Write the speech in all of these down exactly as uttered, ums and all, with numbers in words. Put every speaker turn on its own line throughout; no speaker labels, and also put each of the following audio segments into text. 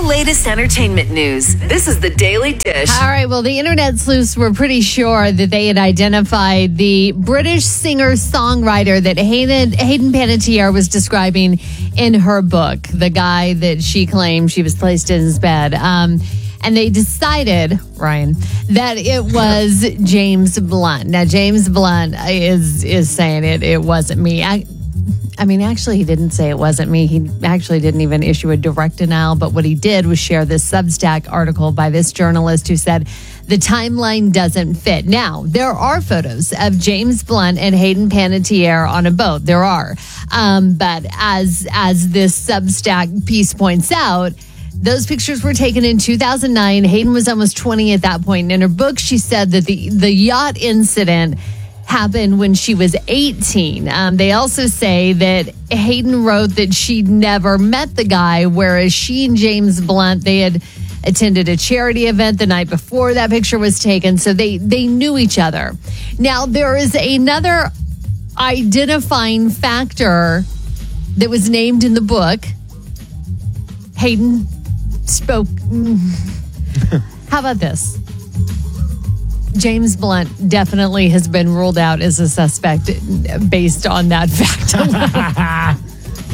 latest entertainment news. This is the Daily Dish.
All right, well, the internet sleuths were pretty sure that they had identified the British singer-songwriter that Hayden, Hayden Panettiere was describing in her book, the guy that she claimed she was placed in his bed. Um, and they decided, Ryan, that it was James Blunt. Now, James Blunt is is saying it, it wasn't me. I, I mean, actually, he didn't say it wasn't me. He actually didn't even issue a direct denial. But what he did was share this Substack article by this journalist who said the timeline doesn't fit. Now, there are photos of James Blunt and Hayden Panettiere on a boat. There are. Um, but as as this Substack piece points out, those pictures were taken in two thousand nine. Hayden was almost twenty at that point. And in her book, she said that the, the yacht incident happened when she was eighteen. Um, they also say that Hayden wrote that she'd never met the guy, whereas she and James Blunt, they had attended a charity event the night before that picture was taken, so they, they knew each other. Now, there is another identifying factor that was named in the book. Hayden spoke. How about this? James Blunt definitely has been ruled out as a suspect based on that fact alone.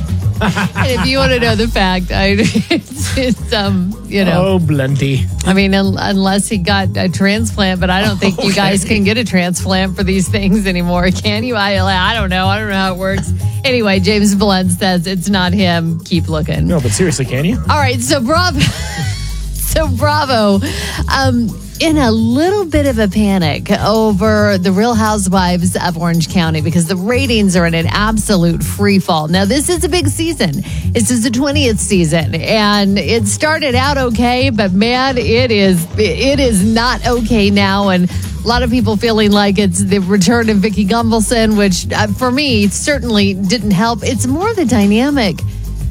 And if you want to know the fact, I, it's, it's um, you know.
Oh, Blunty.
I mean, un- unless he got a transplant, but I don't think okay. you guys can get a transplant for these things anymore, can you? I, I don't know. I don't know how it works. Anyway, James Blunt says it's not him. Keep looking.
No, but seriously, can you?
All right, so Bravo. so Bravo. Um, in a little bit of a panic over the Real Housewives of Orange County because the ratings are in an absolute free fall. Now, this is a big season. This is the twentieth season, and it started out okay, but man, it is it is not okay now, and a lot of people feeling like it's the return of Vicky Gunvalson, which uh, for me certainly didn't help. It's more the dynamic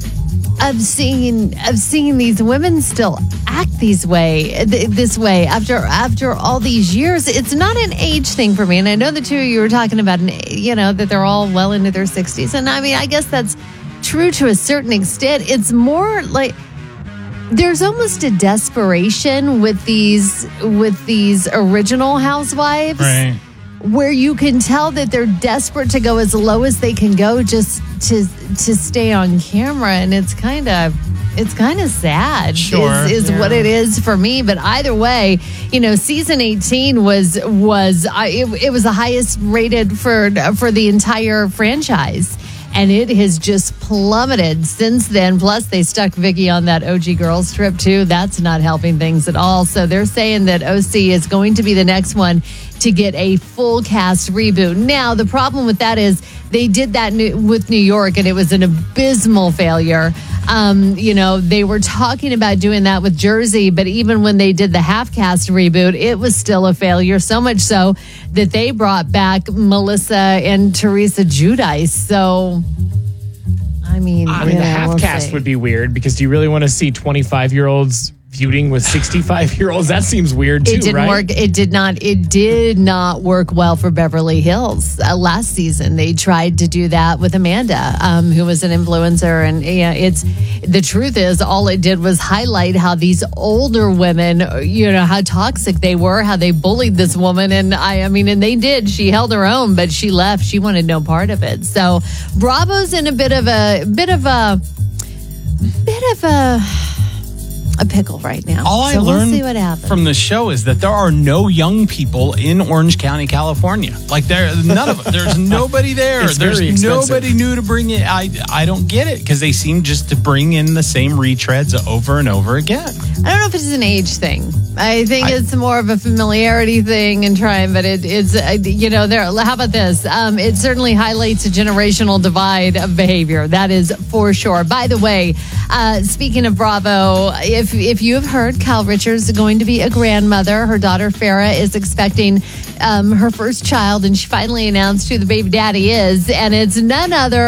of seeing of seeing these women still act these way this way after after all these years. It's not an age thing for me, and I know the two of you were talking about, you know, that they're all well into their sixties, and I mean, I guess that's true to a certain extent. It's more like there's almost a desperation with these with these original housewives,
right,
where you can tell that they're desperate to go as low as they can go just to to stay on camera, and it's kind of it's kind of sad.
Sure,
is, is
yeah.
what it is for me. But either way, you know, season eighteen was was I, it, it was the highest rated for for the entire franchise. And it has just plummeted since then. Plus, they stuck Vicky on that O G Girls trip, too. That's not helping things at all. So they're saying that O C is going to be the next one to get a full cast reboot. Now, the problem with that is they did that with New York, and it was an abysmal failure. Um, you know, they were talking about doing that with Jersey, but even when they did the half-cast reboot, it was still a failure, so much so that they brought back Melissa and Teresa Giudice. So, I mean...
I mean, the half-cast we'll would be weird, because do you really want to see twenty-five-year-olds feuding with sixty-five-year-olds? That seems weird, too,
It didn't
right?
work. It did not. It did not work well for Beverly Hills. Uh, last season, they tried to do that with Amanda, um, who was an influencer, and yeah, it's the truth is, all it did was highlight how these older women, you know, how toxic they were, how they bullied this woman, and I, I mean, and they did. She held her own, but she left. She wanted no part of it. So, Bravo's in a bit of a bit of a bit of a. a pickle right now.
All I
so
learned
we'll see what happens.
from the show is that there are no young people in Orange County, California. Like there, none of there's nobody there.
It's
there's
very expensive.
nobody new to bring it. I I don't get it, because they seem just to bring in the same retreads over and over again.
I don't know if it's an age thing. I think
I,
it's more of a familiarity thing and trying, but it, it's, uh, you know, there. How about this? Um, it certainly highlights a generational divide of behavior. That is for sure. By the way, uh, speaking of Bravo, if if you have heard, Kyle Richards is going to be a grandmother. Her daughter Farrah is expecting um, her first child, and she finally announced who the baby daddy is, and it's none other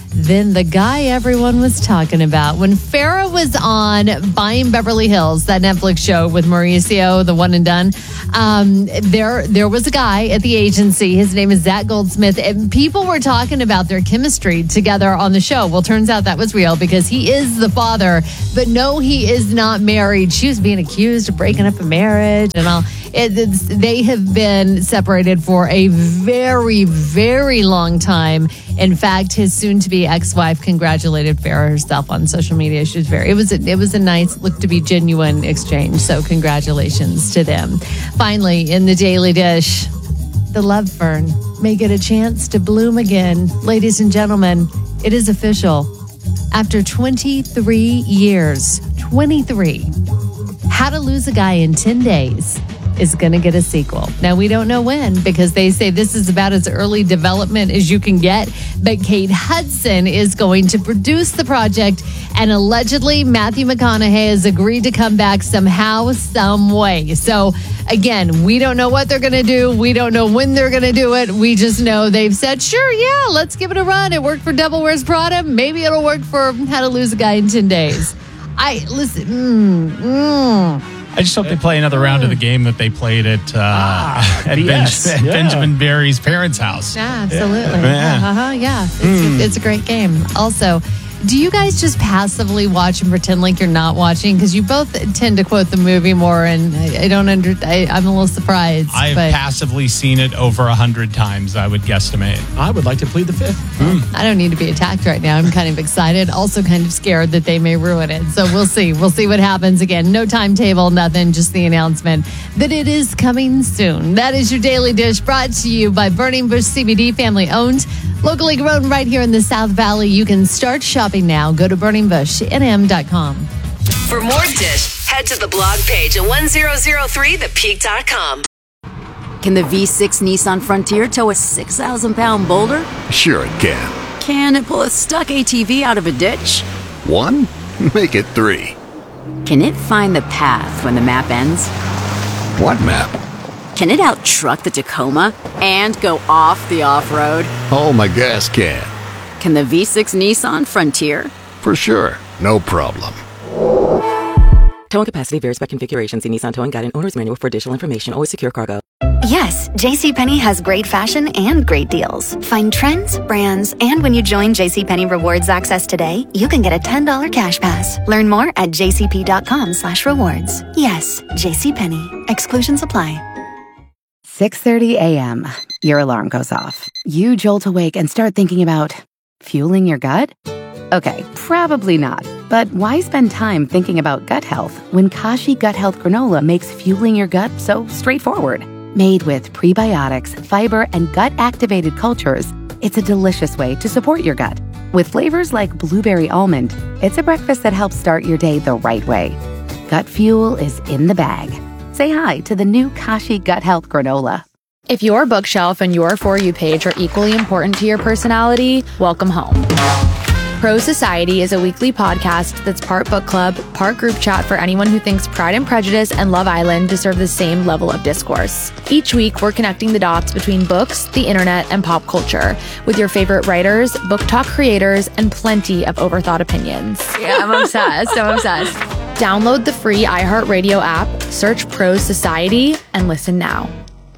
than the guy everyone was talking about. When Farrah was on Buying Beverly Hills, that Netflix show with Mauricio, the one and done, um, there there was a guy at the agency. His name is Zach Goldsmith, and people were talking about their chemistry together on the show. Well, turns out that was real because he is the father, but no, he is not married. She was being accused of breaking up a marriage and all. It, it's, they have been separated for a very, very long time. In fact, his soon-to-be ex-wife congratulated Farrah herself on social media. She was very. It was a, it was a nice, look to be genuine exchange. So congratulations to them. Finally, in the Daily Dish, the love fern may get a chance to bloom again. Ladies and gentlemen, it is official. After twenty-three years, twenty-three, How to Lose a Guy in ten days is going to get a sequel. Now, we don't know when because they say this is about as early development as you can get, but Kate Hudson is going to produce the project, and allegedly Matthew McConaughey has agreed to come back somehow, some way. So, again, we don't know what they're going to do. We don't know when they're going to do it. We just know they've said, sure, yeah, let's give it a run. It worked for Devil Wears Prada. Maybe it'll work for How to Lose a Guy in ten days. I, listen, mm, mm.
I just hope they play another round of the game that they played at, uh,
ah,
at, Ben-
yes,
at
yeah.
Benjamin Barry's parents' house.
Yeah, absolutely.
Yeah.
Yeah, uh-huh, yeah. It's,
Mm.
it's a great game. Also, do you guys just passively watch and pretend like you're not watching? Because you both tend to quote the movie more, and I, I don't under. I, I'm a little surprised.
I've
but
passively seen it over a hundred times, I would guesstimate.
I would like to plead the fifth.
I don't need to be attacked right now. I'm kind of excited, also kind of scared that they may ruin it. So we'll see. We'll see what happens. Again, no timetable, nothing, just the announcement that it is coming soon. That is your Daily Dish, brought to you by Burning Bush C B D, family owned, locally grown right here in the South Valley. You can start shopping now. Go to burning bush n m dot com.
For more Dish, head to the blog page at ten oh three the peak dot com.
Can the V six Nissan Frontier tow a six thousand pound boulder?
Sure it can.
Can it pull a stuck A T V out of a ditch?
One? Make it three.
Can it find the path when the map ends?
What map?
Can it out-truck the Tacoma and go off the off-road?
Oh, my gas can.
Can the V six Nissan Frontier?
For sure. No problem.
Towing capacity varies by configuration. See Nissan Towing Guide and Owner's Manual for additional information. Always secure cargo.
Yes, JCPenney has great fashion and great deals. Find trends, brands, and when you join JCPenney Rewards Access today, you can get a ten dollars cash pass. Learn more at jcp.com slash rewards. Yes, JCPenney. Exclusions apply.
six thirty a.m. Your alarm goes off. You jolt awake and start thinking about fueling your gut? Okay, probably not. But why spend time thinking about gut health when Kashi Gut Health Granola makes fueling your gut so straightforward? Made with prebiotics, fiber, and gut-activated cultures, it's a delicious way to support your gut. With flavors like blueberry almond, it's a breakfast that helps start your day the right way. Gut fuel is in the bag. Say hi to the new Kashi Gut Health Granola.
If your bookshelf and your For You page are equally important to your personality, welcome home. Pro Society is a weekly podcast that's part book club, part group chat for anyone who thinks Pride and Prejudice and Love Island deserve the same level of discourse. Each week, we're connecting the dots between books, the internet, and pop culture with your favorite writers, book talk creators, and plenty of overthought opinions.
Yeah, I'm obsessed. I'm obsessed.
Download the free iHeartRadio app, search Pro Society, and listen now.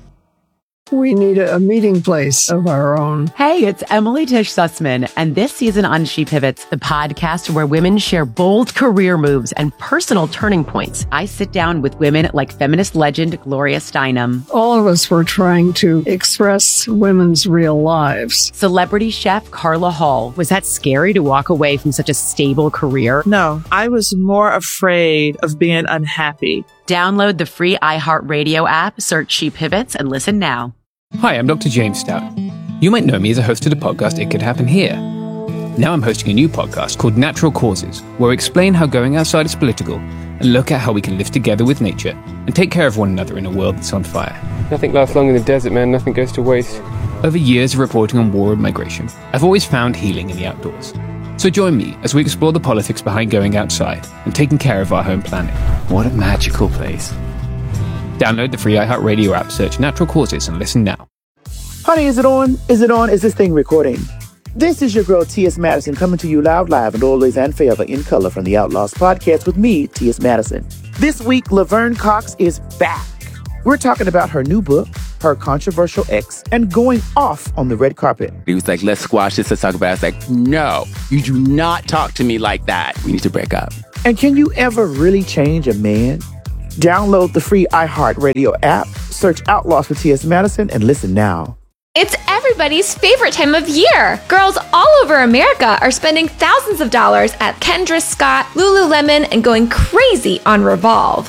We need a, a meeting place of our own.
Hey, it's Emily Tish Sussman, and this season on She Pivots, the podcast where women share bold career moves and personal turning points. I sit down with women like feminist legend Gloria Steinem.
All of us were trying to express women's real lives.
Celebrity chef Carla Hall. Was that scary to walk away from such a stable career?
No, I was more afraid of being unhappy.
Download the free iHeartRadio app, search She Pivots, and listen now.
Hi, I'm Doctor James Stout. You might know me as a host of the podcast It Could Happen Here. Now I'm hosting a new podcast called Natural Causes, where I explain how going outside is political and look at how we can live together with nature and take care of one another in a world that's on fire.
Nothing lasts long in the desert, man. Nothing goes to waste.
Over years of reporting on war and migration, I've always found healing in the outdoors. So join me as we explore the politics behind going outside and taking care of our home planet. What a magical place. Download the free iHeartRadio app, search Natural Causes, and listen now.
Honey, is it on? Is it on? Is this thing recording? This is your girl, T S. Madison, coming to you loud, live, and always and forever in color from the Outlaws podcast with me, T S. Madison. This week, Laverne Cox is back. We're talking about her new book, her controversial ex, and going off on the red carpet.
He was like, let's squash this, let's talk about it. I was like, no, you do not talk to me like that. We need to break up.
And can you ever really change a man? Download the free iHeartRadio app, search Outlaws for T S. Madison, and listen now.
It's everybody's favorite time of year. Girls all over America are spending thousands of dollars at Kendra Scott, Lululemon, and going crazy on Revolve.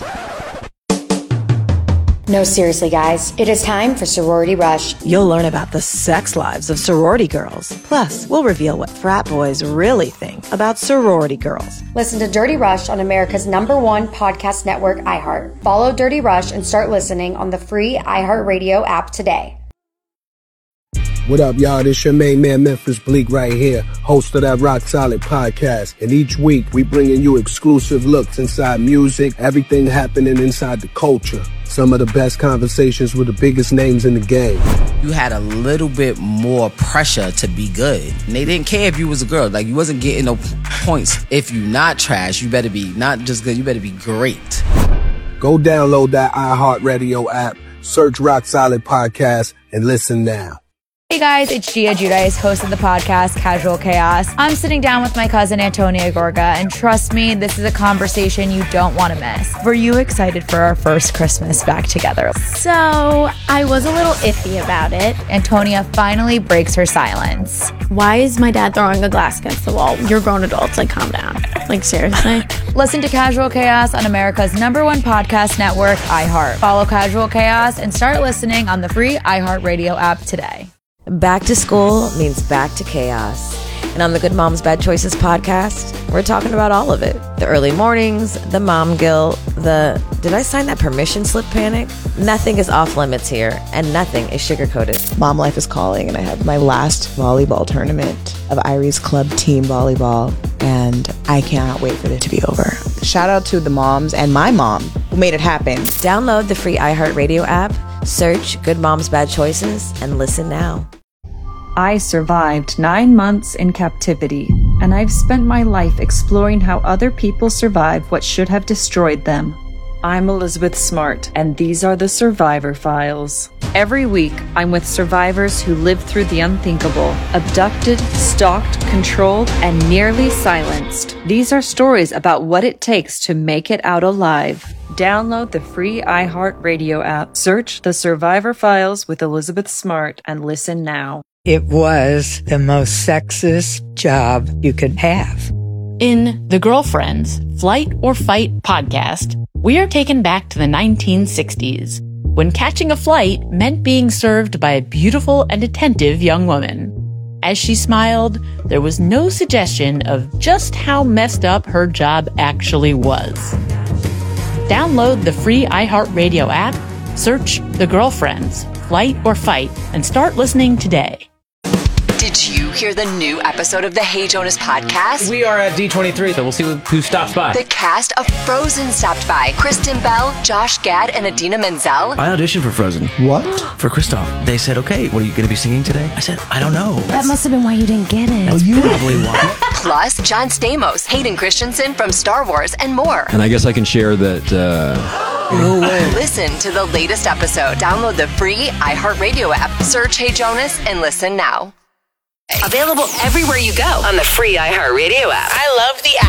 No, seriously, guys. It is time for Sorority Rush.
You'll learn about the sex lives of sorority girls. Plus, we'll reveal what frat boys really think about sorority girls.
Listen to Dirty Rush on America's number one podcast network, iHeart. Follow Dirty Rush and start listening on the free iHeartRadio app today.
What up, y'all? This your main man, Memphis Bleak, right here, host of that Rock Solid podcast. And each week, we bringing you exclusive looks inside music, everything happening inside the culture. Some of the best conversations with the biggest names in the game.
You had a little bit more pressure to be good. And they didn't care if you was a girl. Like, you wasn't getting no points. If you not trash, you better be not just good, you better be great.
Go download that iHeartRadio app, search Rock Solid Podcast, and listen now.
Hey guys, it's Gia Giudice, host of the podcast Casual Chaos. I'm sitting down with my cousin Antonia Gorga, and trust me, this is a conversation you don't want to miss. Were you excited for our first Christmas back together?
So, I was a little iffy about it.
Antonia finally breaks her silence.
Why is my dad throwing a glass against the wall? You're grown adults, like calm down. Like seriously?
Listen to Casual Chaos on America's number one podcast network, iHeart. Follow Casual Chaos and start listening on the free iHeartRadio app today.
Back to school means back to chaos. And on the Good Moms Bad Choices podcast, we're talking about all of it. The early mornings, the mom guilt, the did I sign that permission slip panic? Nothing is off limits here, and nothing is sugar-coated.
Mom life is calling, and I have my last volleyball tournament of Irie's Club team volleyball, and I cannot wait for it to be over. Shout out to the moms and my mom who made it happen.
Download the free iHeartRadio app, search Good Moms Bad Choices, and listen now.
I survived nine months in captivity, and I've spent my life exploring how other people survive what should have destroyed them. I'm Elizabeth Smart, and these are the Survivor Files. Every week, I'm with survivors who lived through the unthinkable, abducted, stalked, controlled, and nearly silenced. These are stories about what it takes to make it out alive. Download the free iHeartRadio app, search The Survivor Files with Elizabeth Smart, and listen now.
It was the most sexist job you could have.
In The Girlfriends, Flight or Fight podcast, we are taken back to the nineteen sixties, when catching a flight meant being served by a beautiful and attentive young woman. As she smiled, there was no suggestion of just how messed up her job actually was. Download the free iHeartRadio app, search The Girlfriends, Flight or Fight, and start listening today.
Did you hear the new episode of the Hey Jonas podcast?
We are at D twenty-three, so we'll see who stops by.
The cast of Frozen stopped by. Kristen Bell, Josh Gad, and Adina Menzel.
I auditioned for Frozen.
What?
For Kristoff. They said, okay, what are you going to be singing today? I said, I don't know.
That must have been why you didn't get it.
That's you probably why.
Plus, John Stamos, Hayden Christensen from Star Wars, and more.
And I guess I can share that... Uh...
No way. Listen to the latest episode. Download the free iHeartRadio app. Search Hey Jonas and listen now. Available everywhere you go on the free iHeartRadio app.
I love the app.